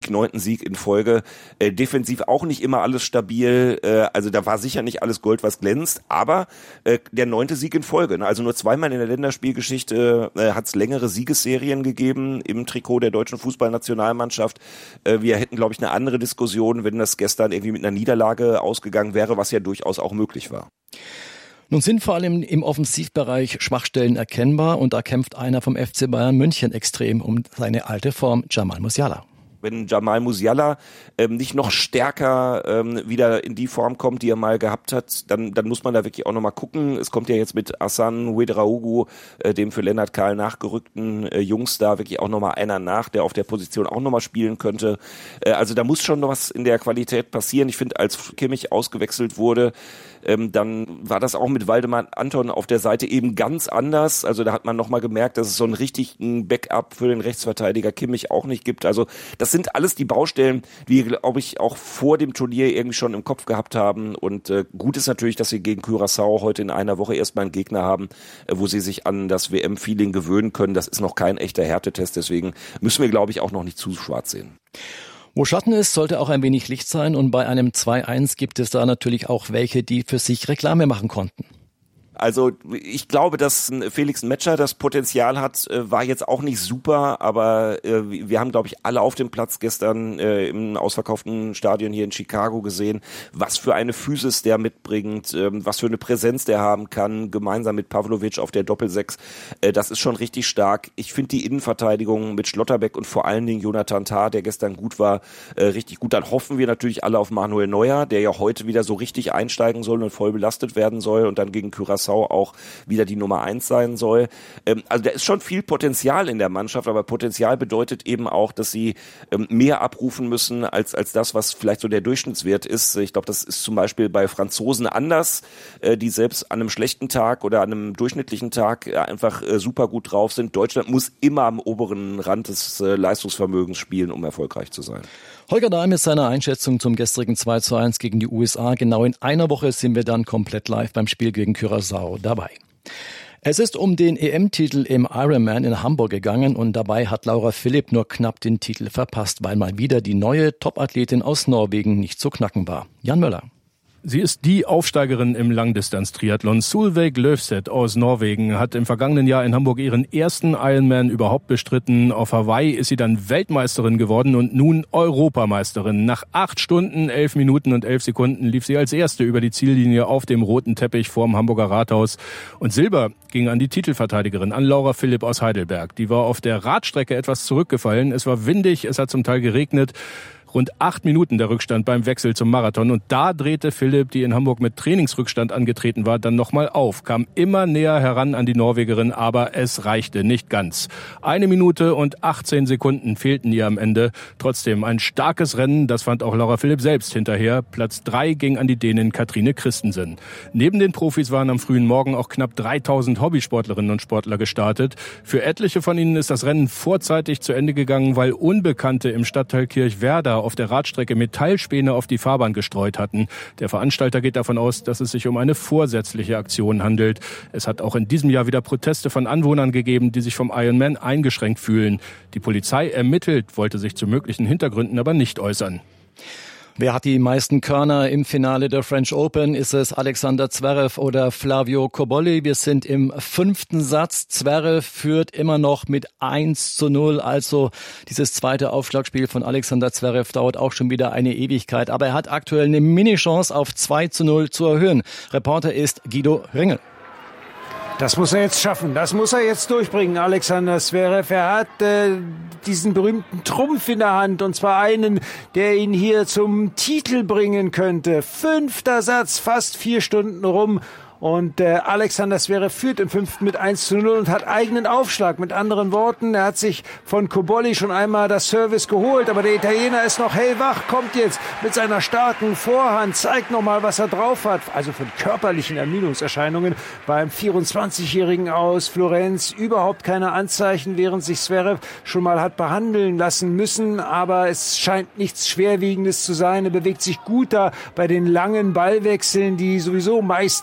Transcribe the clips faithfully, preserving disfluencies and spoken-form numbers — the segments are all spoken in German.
Sieg, neunten Sieg in Folge. Äh, defensiv auch nicht immer alles stabil, äh, also da war sicher nicht alles Gold, was glänzt, aber äh, der neunte Sieg in Folge. Ne? Also nur zweimal in der Länderspielgeschichte äh, hat es längere Siegesserien gegeben im Trikot der deutschen Fußballnationalmannschaft. Äh, wir hätten, glaube ich, eine andere Diskussion, wenn das gestern irgendwie mit einer Niederlage ausgegangen wäre, was ja durchaus auch möglich war. Nun sind vor allem im Offensivbereich Schwachstellen erkennbar und da kämpft einer vom F C Bayern München extrem um seine alte Form, Jamal Musiala. Wenn Jamal Musiala ähm, nicht noch stärker ähm, wieder in die Form kommt, die er mal gehabt hat, dann dann muss man da wirklich auch nochmal gucken. Es kommt ja jetzt mit Hassan Ouedraogo, äh, dem für Lennart Kahl nachgerückten äh, Jungs, da wirklich auch nochmal einer nach, der auf der Position auch nochmal spielen könnte. Äh, also da muss schon noch was in der Qualität passieren. Ich finde, als Kimmich ausgewechselt wurde, ähm, dann war das auch mit Waldemar Anton auf der Seite eben ganz anders. Also da hat man nochmal gemerkt, dass es so einen richtigen Backup für den Rechtsverteidiger Kimmich auch nicht gibt. Also das sind alles die Baustellen, die, glaube ich, auch vor dem Turnier irgendwie schon im Kopf gehabt haben. Und äh, gut ist natürlich, dass sie gegen Curaçao heute in einer Woche erstmal einen Gegner haben, äh, wo sie sich an das W M-Feeling gewöhnen können. Das ist noch kein echter Härtetest, deswegen müssen wir, glaube ich, auch noch nicht zu schwarz sehen. Wo Schatten ist, sollte auch ein wenig Licht sein und bei einem zwei eins gibt es da natürlich auch welche, die für sich Reklame machen konnten. Also ich glaube, dass Felix Metscher das Potenzial hat, war jetzt auch nicht super, aber äh, wir haben, glaube ich, alle auf dem Platz gestern äh, im ausverkauften Stadion hier in Chicago gesehen, was für eine Physis der mitbringt, äh, was für eine Präsenz der haben kann, gemeinsam mit Pavlovic auf der Doppelsechs. Äh, das ist schon richtig stark. Ich finde die Innenverteidigung mit Schlotterbeck und vor allen Dingen Jonathan Tah, der gestern gut war, äh, richtig gut. Dann hoffen wir natürlich alle auf Manuel Neuer, der ja heute wieder so richtig einsteigen soll und voll belastet werden soll und dann gegen Curaçao auch wieder die Nummer eins sein soll. Ähm, also da ist schon viel Potenzial in der Mannschaft, aber Potenzial bedeutet eben auch, dass sie ähm, mehr abrufen müssen als als das, was vielleicht so der Durchschnittswert ist. Ich glaube, das ist zum Beispiel bei Franzosen anders, äh, die selbst an einem schlechten Tag oder an einem durchschnittlichen Tag äh, einfach äh, super gut drauf sind. Deutschland muss immer am oberen Rand des äh, Leistungsvermögens spielen, um erfolgreich zu sein. Holger Dahl mit seiner Einschätzung zum gestrigen zwei zu eins gegen die U S A. Genau in einer Woche sind wir dann komplett live beim Spiel gegen Curaçao dabei. Es ist um den E M-Titel im Ironman in Hamburg gegangen und dabei hat Laura Philipp nur knapp den Titel verpasst, weil mal wieder die neue Topathletin aus Norwegen nicht zu knacken war. Jan Möller. Sie ist die Aufsteigerin im Langdistanz-Triathlon. Solveig Løvseth aus Norwegen hat im vergangenen Jahr in Hamburg ihren ersten Ironman überhaupt bestritten. Auf Hawaii ist sie dann Weltmeisterin geworden und nun Europameisterin. Nach acht Stunden, elf Minuten und elf Sekunden lief sie als Erste über die Ziellinie auf dem roten Teppich vorm Hamburger Rathaus. Und Silber ging an die Titelverteidigerin, an Laura Philipp aus Heidelberg. Die war auf der Radstrecke etwas zurückgefallen. Es war windig, es hat zum Teil geregnet. Rund acht Minuten der Rückstand beim Wechsel zum Marathon. Und da drehte Philipp, die in Hamburg mit Trainingsrückstand angetreten war, dann nochmal auf. Kam immer näher heran an die Norwegerin, aber es reichte nicht ganz. Eine Minute und achtzehn Sekunden fehlten ihr am Ende. Trotzdem ein starkes Rennen, das fand auch Laura Philipp selbst hinterher. Platz drei ging an die Dänin Katrine Christensen. Neben den Profis waren am frühen Morgen auch knapp dreitausend Hobbysportlerinnen und Sportler gestartet. Für etliche von ihnen ist das Rennen vorzeitig zu Ende gegangen, weil Unbekannte im Stadtteil Kirchwerder auf der Radstrecke Metallspäne auf die Fahrbahn gestreut hatten. Der Veranstalter geht davon aus, dass es sich um eine vorsätzliche Aktion handelt. Es hat auch in diesem Jahr wieder Proteste von Anwohnern gegeben, die sich vom Ironman eingeschränkt fühlen. Die Polizei ermittelt, wollte sich zu möglichen Hintergründen aber nicht äußern. Wer hat die meisten Körner im Finale der French Open? Ist es Alexander Zverev oder Flavio Cobolli? Wir sind im fünften Satz. Zverev führt immer noch mit eins zu null. Also dieses zweite Aufschlagspiel von Alexander Zverev dauert auch schon wieder eine Ewigkeit. Aber er hat aktuell eine Mini-Chance auf zwei zu null zu erhöhen. Reporter ist Guido Ringel. Das muss er jetzt schaffen, das muss er jetzt durchbringen, Alexander Zverev. Er hat äh, diesen berühmten Trumpf in der Hand, und zwar einen, der ihn hier zum Titel bringen könnte. Fünfter Satz, fast vier Stunden rum. Und äh, Alexander Zverev führt im fünften mit eins zu null und hat eigenen Aufschlag. Mit anderen Worten, er hat sich von Cobolli schon einmal das Service geholt, aber der Italiener ist noch hellwach, kommt jetzt mit seiner starken Vorhand, zeigt nochmal, was er drauf hat. Also von körperlichen Ermüdungserscheinungen beim vierundzwanzigjährigen aus Florenz überhaupt keine Anzeichen, während sich Zverev schon mal hat behandeln lassen müssen. Aber es scheint nichts Schwerwiegendes zu sein. Er bewegt sich gut da bei den langen Ballwechseln, die sowieso meist dann zusammen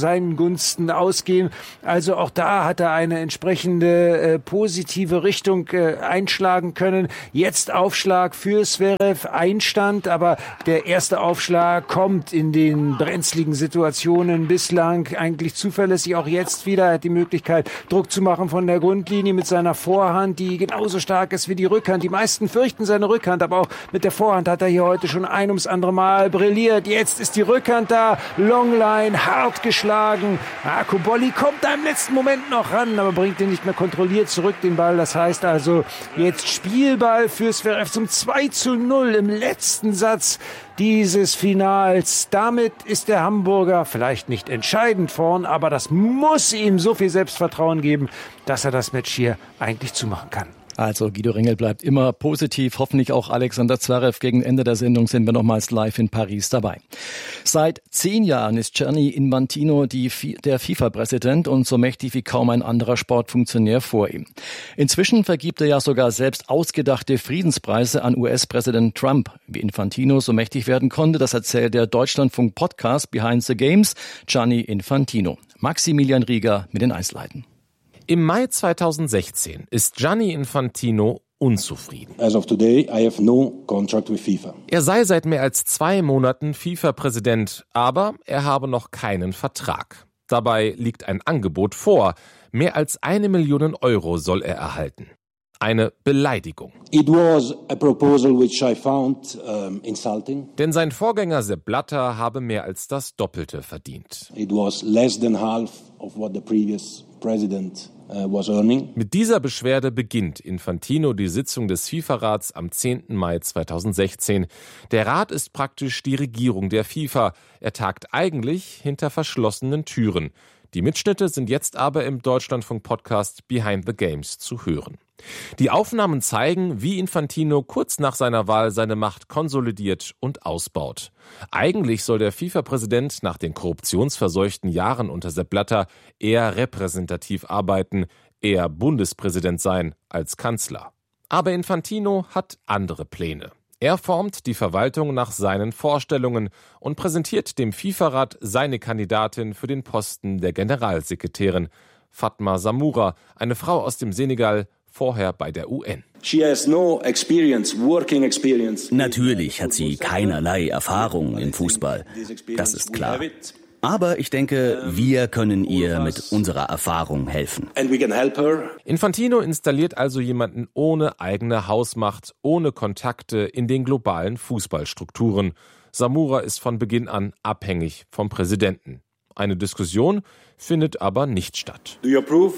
seinen Gunsten ausgehen. Also auch da hat er eine entsprechende äh, positive Richtung äh, einschlagen können. Jetzt Aufschlag für Zverev, Einstand, aber der erste Aufschlag kommt in den brenzligen Situationen bislang eigentlich zuverlässig. Auch jetzt wieder er hat die Möglichkeit, Druck zu machen von der Grundlinie mit seiner Vorhand, die genauso stark ist wie die Rückhand. Die meisten fürchten seine Rückhand, aber auch mit der Vorhand hat er hier heute schon ein ums andere Mal brilliert. Jetzt ist die Rückhand da, Longline, hart geschlagen. Ah, Cobolli kommt da im letzten Moment noch ran, aber bringt den nicht mehr kontrolliert zurück, den Ball. Das heißt also jetzt Spielball für Zverev zum zwei zu null im letzten Satz dieses Finals. Damit ist der Hamburger vielleicht nicht entscheidend vorn, aber das muss ihm so viel Selbstvertrauen geben, dass er das Match hier eigentlich zumachen kann. Also Guido Ringel bleibt immer positiv, hoffentlich auch Alexander Zverev. Gegen Ende der Sendung sind wir nochmals live in Paris dabei. Seit zehn Jahren ist Gianni Infantino die, der FIFA-Präsident und so mächtig wie kaum ein anderer Sportfunktionär vor ihm. Inzwischen vergibt er ja sogar selbst ausgedachte Friedenspreise an U S-Präsident Trump. Wie Infantino so mächtig werden konnte, das erzählt der Deutschlandfunk-Podcast Behind the Games, Gianni Infantino. Maximilian Rieger mit den Einzelheiten. Im Mai zweitausendsechzehn ist Gianni Infantino unzufrieden. As of today, I have no contract with FIFA. Er sei seit mehr als zwei Monaten FIFA-Präsident, aber er habe noch keinen Vertrag. Dabei liegt ein Angebot vor. Mehr als eine Million Euro soll er erhalten. Eine Beleidigung. It was a proposal which I found um, insulting. Denn sein Vorgänger Sepp Blatter habe mehr als das Doppelte verdient. It was less than half of what the previous president uh, was earning. Mit dieser Beschwerde beginnt Infantino die Sitzung des FIFA-Rats am zehnten Mai zweitausendsechzehn. Der Rat ist praktisch die Regierung der FIFA. Er tagt eigentlich hinter verschlossenen Türen. Die Mitschnitte sind jetzt aber im Deutschlandfunk-Podcast Behind the Games zu hören. Die Aufnahmen zeigen, wie Infantino kurz nach seiner Wahl seine Macht konsolidiert und ausbaut. Eigentlich soll der FIFA-Präsident nach den korruptionsverseuchten Jahren unter Sepp Blatter eher repräsentativ arbeiten, eher Bundespräsident sein als Kanzler. Aber Infantino hat andere Pläne. Er formt die Verwaltung nach seinen Vorstellungen und präsentiert dem FIFA-Rat seine Kandidatin für den Posten der Generalsekretärin, Fatma Samoura, eine Frau aus dem Senegal, vorher bei der U N. She has no experience, working experience. Natürlich hat sie keinerlei Erfahrung im Fußball. Das ist klar. Aber ich denke, wir können ihr mit unserer Erfahrung helfen. And we can help her. Infantino installiert also jemanden ohne eigene Hausmacht, ohne Kontakte in den globalen Fußballstrukturen. Samoura ist von Beginn an abhängig vom Präsidenten. Eine Diskussion findet aber nicht statt. Do you approve?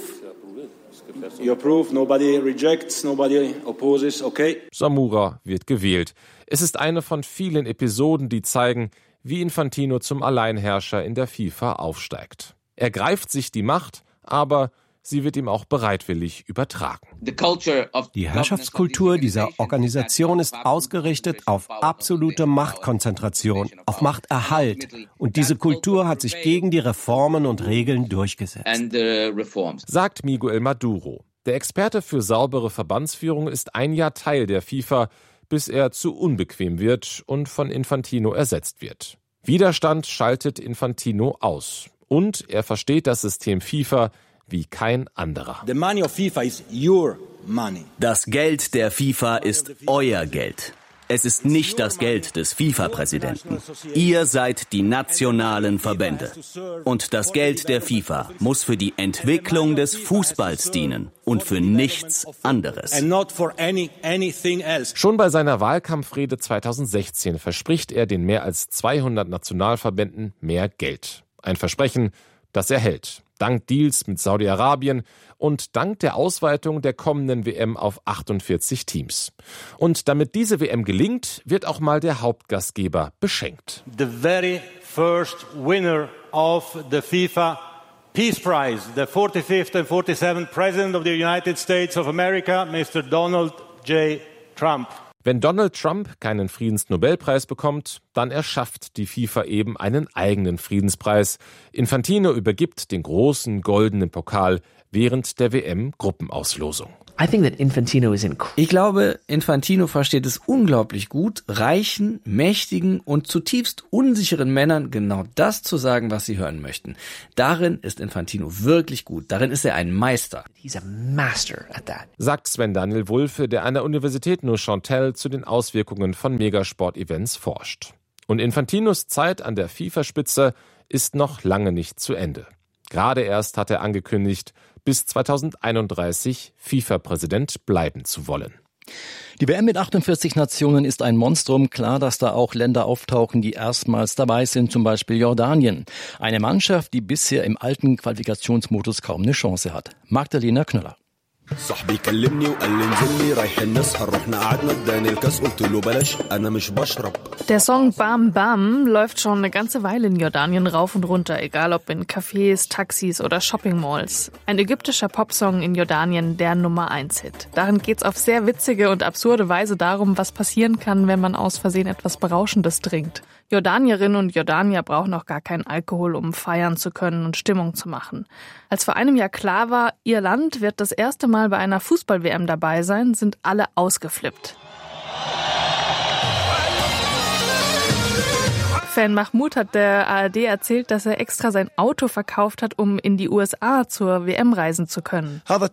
You approve, nobody rejects, nobody opposes, okay? Samoura wird gewählt. Es ist eine von vielen Episoden, die zeigen, wie Infantino zum Alleinherrscher in der FIFA aufsteigt. Er greift sich die Macht, aber sie wird ihm auch bereitwillig übertragen. Die Herrschaftskultur dieser Organisation ist ausgerichtet auf absolute Machtkonzentration, auf Machterhalt. Und diese Kultur hat sich gegen die Reformen und Regeln durchgesetzt. Sagt Miguel Maduro. Der Experte für saubere Verbandsführung ist ein Jahr Teil der FIFA, bis er zu unbequem wird und von Infantino ersetzt wird. Widerstand schaltet Infantino aus. Und er versteht das System FIFA wie kein anderer. The money of FIFA is your money. Das Geld der FIFA ist euer Geld. Es ist nicht das Geld des FIFA-Präsidenten. Ihr seid die nationalen Verbände. Und das Geld der FIFA muss für die Entwicklung des Fußballs dienen und für nichts anderes. Schon bei seiner Wahlkampfrede zweitausendsechzehn verspricht er den mehr als zweihundert Nationalverbänden mehr Geld. Ein Versprechen, das er hält. Dank Deals mit Saudi-Arabien und dank der Ausweitung der kommenden W M auf achtundvierzig Teams. Und damit diese W M gelingt, wird auch mal der Hauptgastgeber beschenkt. The very first winner of the FIFA Peace Prize, the forty-fifth and forty-seventh President of the United States of America, Mister Donald J. Trump. Wenn Donald Trump keinen Friedensnobelpreis bekommt, dann erschafft die FIFA eben einen eigenen Friedenspreis. Infantino übergibt den großen goldenen Pokal während der W M-Gruppenauslosung. Ich glaube, Infantino versteht es unglaublich gut, reichen, mächtigen und zutiefst unsicheren Männern genau das zu sagen, was sie hören möchten. Darin ist Infantino wirklich gut. Darin ist er ein Meister. He's a master at that. Sagt Sven Daniel Wulfe, der an der Universität Neuchâtel zu den Auswirkungen von Megasport-Events forscht. Und Infantinos Zeit an der FIFA-Spitze ist noch lange nicht zu Ende. Gerade erst hat er angekündigt, bis zweitausendeinunddreißig FIFA-Präsident bleiben zu wollen. Die W M mit achtundvierzig Nationen ist ein Monstrum. Klar, dass da auch Länder auftauchen, die erstmals dabei sind, zum Beispiel Jordanien. Eine Mannschaft, die bisher im alten Qualifikationsmodus kaum eine Chance hat. Magdalena Knöller. صاحبي كلمني وقال لي انزل لي رايحين نسهر رحنا قعدنا اداني الكاس قلت له بلاش انا مش بشرب. Der Song Bam Bam läuft schon eine ganze Weile in Jordanien rauf und runter, egal ob in Cafés, Taxis oder Shopping-Malls. Ein ägyptischer Popsong in Jordanien, der Nummer eins Hit. Darin geht's auf sehr witzige und absurde Weise darum, was passieren kann, wenn man aus Versehen etwas Berauschendes trinkt. Jordanierinnen und Jordanier brauchen auch gar keinen Alkohol, um feiern zu können und Stimmung zu machen. Als vor einem Jahr klar war, ihr Land wird das erste Mal bei einer Fußball-W M dabei sein, sind alle ausgeflippt. Fan Mahmoud hat der A R D erzählt, dass er extra sein Auto verkauft hat, um in die U S A zur W M reisen zu können. Das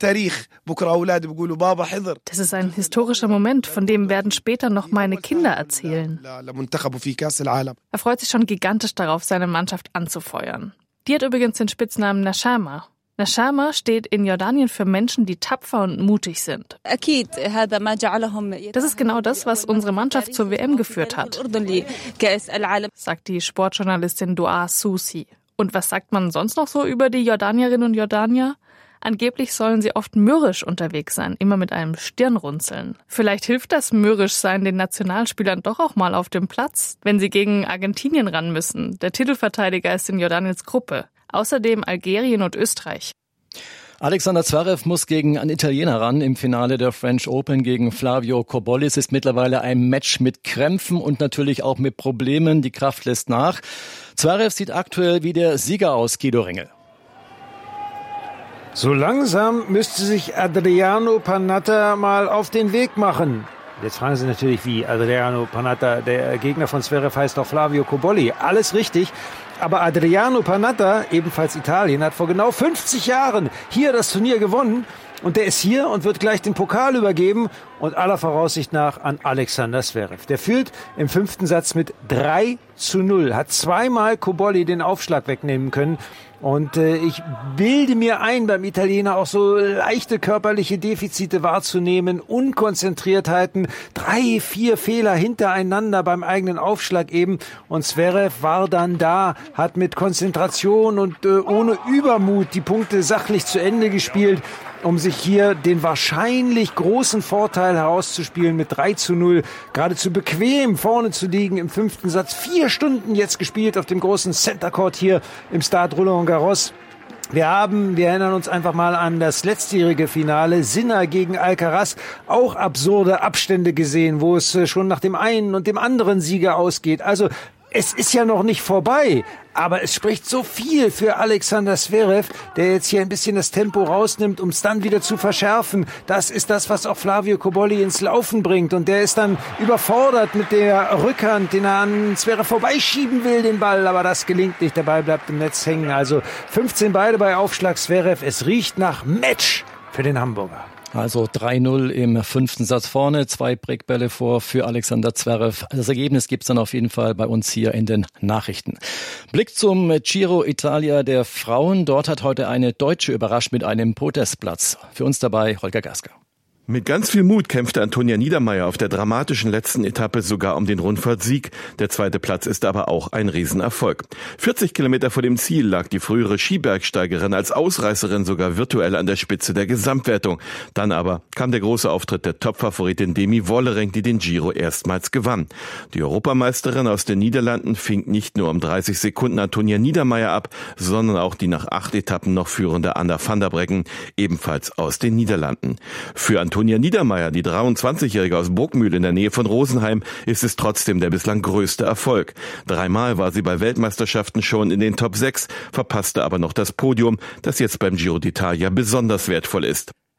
ist ein historischer Moment, von dem werden später noch meine Kinder erzählen. Er freut sich schon gigantisch darauf, seine Mannschaft anzufeuern. Die hat übrigens den Spitznamen Nashama. Nashama steht in Jordanien für Menschen, die tapfer und mutig sind. Das ist genau das, was unsere Mannschaft zur W M geführt hat, sagt die Sportjournalistin Dua Susi. Und was sagt man sonst noch so über die Jordanierinnen und Jordanier? Angeblich sollen sie oft mürrisch unterwegs sein, immer mit einem Stirnrunzeln. Vielleicht hilft das Mürrischsein den Nationalspielern doch auch mal auf dem Platz, wenn sie gegen Argentinien ran müssen. Der Titelverteidiger ist in Jordaniens Gruppe. Außerdem Algerien und Österreich. Alexander Zverev muss gegen einen Italiener ran im Finale der French Open gegen Flavio Cobolli. Es ist mittlerweile ein Match mit Krämpfen und natürlich auch mit Problemen. Die Kraft lässt nach. Zverev sieht aktuell wie der Sieger aus, Guido Ringel. So langsam müsste sich Adriano Panatta mal auf den Weg machen. Jetzt fragen Sie natürlich, wie Adriano Panatta, der Gegner von Zverev heißt auch Flavio Cobolli. Alles richtig. Aber Adriano Panatta, ebenfalls Italien, hat vor genau fünfzig Jahren hier das Turnier gewonnen. Und der ist hier und wird gleich den Pokal übergeben und aller Voraussicht nach an Alexander Zverev. Der führt im fünften Satz mit drei zu null, hat zweimal Cobolli den Aufschlag wegnehmen können. Und äh, ich bilde mir ein, beim Italiener auch so leichte körperliche Defizite wahrzunehmen, Unkonzentriertheiten, drei, vier Fehler hintereinander beim eigenen Aufschlag eben. Und Zverev war dann da, hat mit Konzentration und äh, ohne Übermut die Punkte sachlich zu Ende gespielt, um sich hier den wahrscheinlich großen Vorteil herauszuspielen mit drei zu null. Geradezu bequem vorne zu liegen im fünften Satz. Vier Stunden jetzt gespielt auf dem großen Center Court hier im Stade Roland Garros. Wir haben, wir erinnern uns einfach mal an das letztjährige Finale, Sinner gegen Alcaraz, auch absurde Abstände gesehen, wo es schon nach dem einen und dem anderen Sieger ausgeht. Also es ist ja noch nicht vorbei, aber es spricht so viel für Alexander Zverev, der jetzt hier ein bisschen das Tempo rausnimmt, um es dann wieder zu verschärfen. Das ist das, was auch Flavio Cobolli ins Laufen bringt. Und der ist dann überfordert mit der Rückhand, den er an Zverev vorbeischieben will, den Ball. Aber das gelingt nicht, der Ball bleibt im Netz hängen. Also fünfzehn beide bei Aufschlag Zverev. Es riecht nach Match für den Hamburger. Also drei null im fünften Satz vorne, zwei Breakbälle vor für Alexander Zverev. Das Ergebnis gibt's dann auf jeden Fall bei uns hier in den Nachrichten. Blick zum Giro Italia der Frauen. Dort hat heute eine Deutsche überrascht mit einem Podestplatz. Für uns dabei Holger Gasker. Mit ganz viel Mut kämpfte Antonia Niedermeyer auf der dramatischen letzten Etappe sogar um den Rundfahrtsieg. Der zweite Platz ist aber auch ein Riesenerfolg. vierzig Kilometer vor dem Ziel lag die frühere Skibergsteigerin als Ausreißerin sogar virtuell an der Spitze der Gesamtwertung. Dann aber kam der große Auftritt der Topfavoritin Demi Wollering, die den Giro erstmals gewann. Die Europameisterin aus den Niederlanden fing nicht nur um dreißig Sekunden Antonia Niedermeyer ab, sondern auch die nach acht Etappen noch führende Anna van der Breggen, ebenfalls aus den Niederlanden. Für Antonia Niedermeyer, die dreiundzwanzigjährige aus Burgmühl in der Nähe von Rosenheim, ist es trotzdem der bislang größte Erfolg. Dreimal war sie bei Weltmeisterschaften schon in den Top sechs, verpasste aber noch das Podium, das jetzt beim Giro d'Italia besonders wertvoll ist.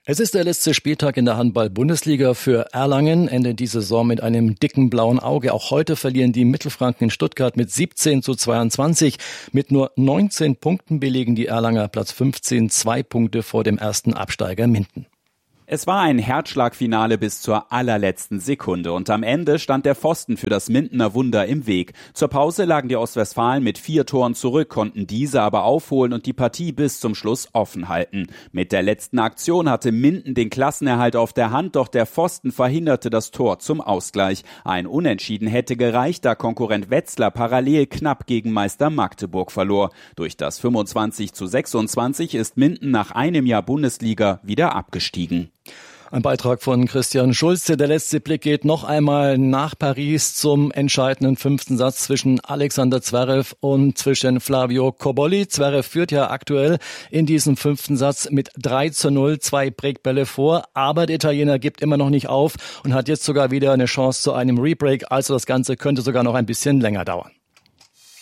Es ist der letzte Spieltag in der Handball-Bundesliga für Erlangen. Endet die Saison mit einem dicken blauen Auge. Auch heute verlieren die Mittelfranken in Stuttgart mit siebzehn zu zweiundzwanzig. Mit nur neunzehn Punkten belegen die Erlanger Platz fünfzehn, zwei Punkte vor dem ersten Absteiger Minden. Es war ein Herzschlagfinale bis zur allerletzten Sekunde und am Ende stand der Pfosten für das Mindener Wunder im Weg. Zur Pause lagen die Ostwestfalen mit vier Toren zurück, konnten diese aber aufholen und die Partie bis zum Schluss offen halten. Mit der letzten Aktion hatte Minden den Klassenerhalt auf der Hand, doch der Pfosten verhinderte das Tor zum Ausgleich. Ein Unentschieden hätte gereicht, da Konkurrent Wetzlar parallel knapp gegen Meister Magdeburg verlor. Durch das fünfundzwanzig zu sechsundzwanzig ist Minden nach einem Jahr Bundesliga wieder abgestiegen. Ein Beitrag von Christian Schulze. Der letzte Blick geht noch einmal nach Paris zum entscheidenden fünften Satz zwischen Alexander Zverev und zwischen Flavio Cobolli. Zverev führt ja aktuell in diesem fünften Satz mit drei zu null, zwei Breakbälle vor. Aber der Italiener gibt immer noch nicht auf und hat jetzt sogar wieder eine Chance zu einem Rebreak. Also das Ganze könnte sogar noch ein bisschen länger dauern.